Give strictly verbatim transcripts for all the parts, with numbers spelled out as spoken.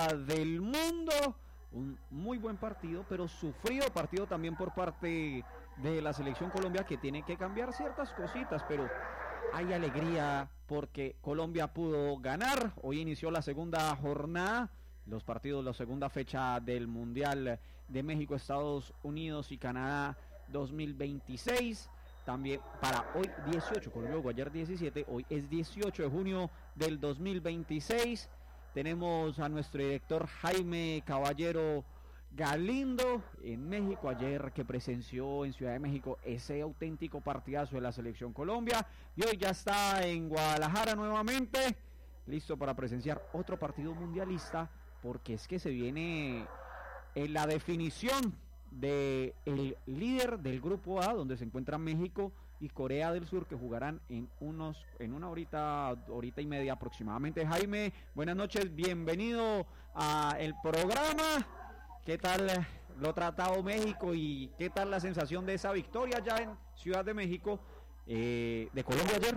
Copa del Mundo. Un muy buen partido, pero sufrido partido también por parte de la selección Colombia, que tiene que cambiar ciertas cositas, pero hay alegría porque Colombia pudo ganar. Hoy inició la segunda jornada, los partidos, la segunda fecha del Mundial de México, Estados Unidos y Canadá dos mil veintiséis. También para hoy dieciocho, Colombia jugó ayer diecisiete, hoy es dieciocho de junio del dos mil veintiséis. Tenemos a nuestro director Jaime Caballero Galindo en México, ayer que presenció en Ciudad de México ese auténtico partidazo de la selección Colombia, y hoy ya está en Guadalajara nuevamente, listo para presenciar otro partido mundialista, porque es que se viene en la definición de el líder del grupo A, donde se encuentran México y Corea del Sur, que jugarán en unos en una horita, horita y media aproximadamente. Jaime, buenas noches, bienvenido a el programa. ¿Qué tal lo ha tratado México y qué tal la sensación de esa victoria ya en Ciudad de México eh, de Colombia ayer?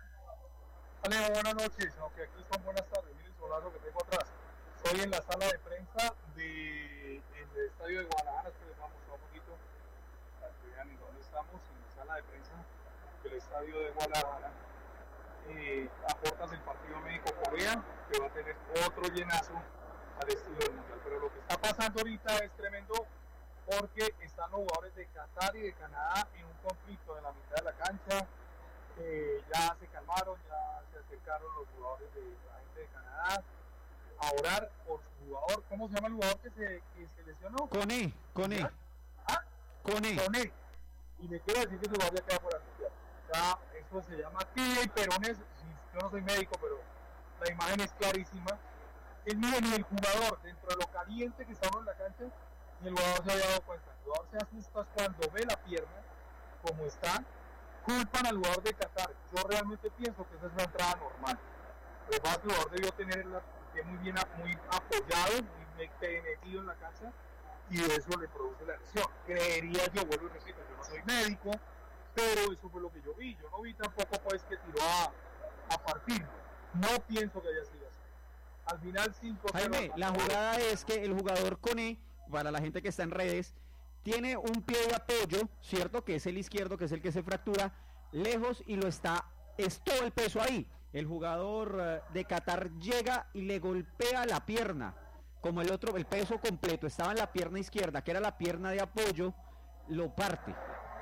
Alejo, buenas noches, aunque aquí son buenas tardes. Miren el solazo que tengo atrás. Estoy en la sala de prensa del de, estadio de Guadalajara. Es que les vamos a mostrar un poquito para que vean en dónde estamos, en la sala de prensa del estadio de Guadalajara. Eh, aportas el partido México-Corea, que va a tener otro llenazo al estilo del mundial. Pero lo que está pasando ahorita es tremendo, porque están los jugadores de Qatar y de Canadá en un conflicto en la mitad de la cancha. Eh, ya se calmaron, ya se acercaron los jugadores de la gente de Canadá a orar por su jugador. ¿Cómo se llama el jugador que se, que se lesionó? Cone, Cone. ¿Ah? Cone. Cone. Y me quiero decir que su jugador ya queda fuera del mundial. Ya, eso se llama tibia y perones. Yo no soy médico, pero la imagen es clarísima. El miren y el jugador, dentro de lo caliente que estamos en la cancha, y el jugador se había dado cuenta. El jugador se asusta cuando ve la pierna, como está. Culpan al jugador de Qatar. Yo realmente pienso que esa es una entrada normal. El jugador debió tener la que muy bien, muy apoyado, muy metido en la cancha, y eso le produce la lesión. Creería yo, vuelvo y repito, yo no soy médico, pero eso fue lo que yo vi. Yo no vi tampoco pues que tiró a, a partir. No pienso que haya sido así. Al final cinco cero. Jaime, la jugada es que el jugador Cone, para la gente que está en redes, tiene un pie de apoyo, cierto, que es el izquierdo, que es el que se fractura, lejos, y lo está, es todo el peso ahí. El jugador uh, de Qatar llega y le golpea la pierna, como el otro, el peso completo estaba en la pierna izquierda, que era la pierna de apoyo, lo parte.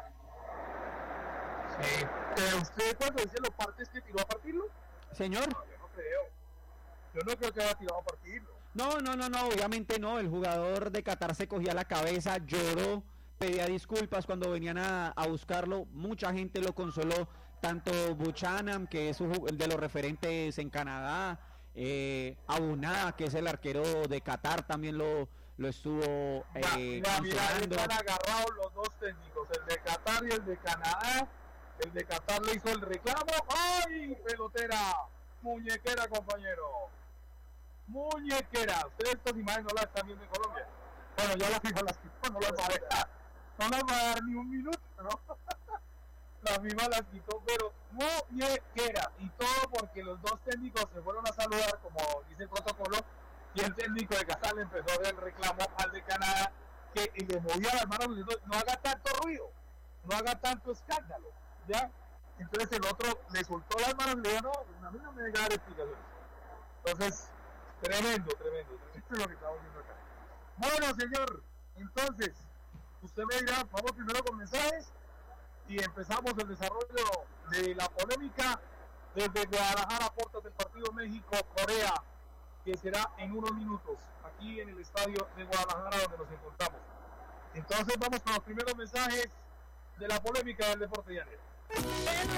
Sí, pero usted cuando dice lo parte, ¿es que tiró a partirlo? Señor. No, yo no creo. Yo no creo que haya tirado a partirlo. No, no, no, no, obviamente no. El jugador de Qatar se cogía la cabeza, lloró, pedía disculpas cuando venían a, a buscarlo. Mucha gente lo consoló, tanto Buchanan, que es el de los referentes en Canadá, eh, Abunada, que es el arquero de Qatar, también lo, lo estuvo eh, mira, mira, mira, están agarrados los dos técnicos, el de Qatar y el de Canadá. El de Qatar le hizo el reclamo. ¡Ay, pelotera! Muñequera, compañero. Muñequera. Ustedes estas imágenes no las están viendo en Colombia. Bueno, ya las FIFA las quitó, no las va a dejar. No las va a dar ni un minuto, ¿no? La FIFA las quitó, pero muñequera. Y todo porque los dos técnicos se fueron a saludar, como dice el protocolo, y el técnico de Qatar le empezó a dar el reclamo al de Canadá, que y le movía las manos diciendo, no haga tanto ruido, no haga tanto escándalo, ¿ya? Entonces el otro le soltó las manos y le dijo, no, a mí no me deja dar explicaciones. Entonces, tremendo, tremendo, esto es lo que estamos viendo acá. Bueno, señor, entonces, usted me dirá, vamos primero con mensajes y empezamos el desarrollo de la polémica desde Guadalajara, puertas del partido México-Corea, que será en unos minutos, aquí en el estadio de Guadalajara donde nos encontramos. Entonces vamos con los primeros mensajes de la polémica del deporte llanero. En